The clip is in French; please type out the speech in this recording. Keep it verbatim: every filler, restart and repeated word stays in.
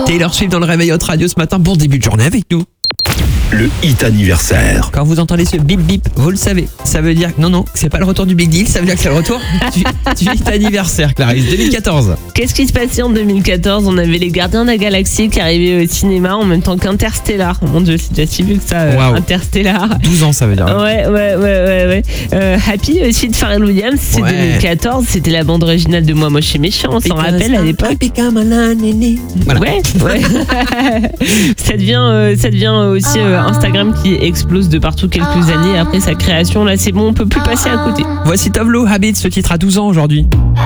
Taylor Swift dans le réveil Hot Radio ce matin. Bon début de journée avec nous. Le hit anniversaire. Quand vous entendez ce bip bip, vous le savez. Ça veut dire que non, non, c'est pas le retour du Big Deal, ça veut dire que c'est le retour du, du hit anniversaire, Clarisse, deux mille quatorze. Qu'est-ce qui se passait en deux mille quatorze? On avait les Gardiens de la Galaxie qui arrivaient au cinéma en même temps qu'Interstellar. Mon Dieu, c'est déjà si vieux que ça, euh, Wow. Interstellar. douze ans, ça veut dire. Ouais, ouais, ouais, ouais, ouais. Euh, Happy aussi de Pharrell Williams, c'est Ouais. deux mille quatorze. C'était la bande originale de Moi Moche et Méchant, on s'en rappelle à l'époque. Voilà. Ouais, ouais. ça devient, euh, ça devient aussi euh, Instagram qui explose de partout quelques années après sa création. Là, c'est bon, on peut plus passer à côté. Voici Tovlo, Habit, ce titre a douze ans aujourd'hui.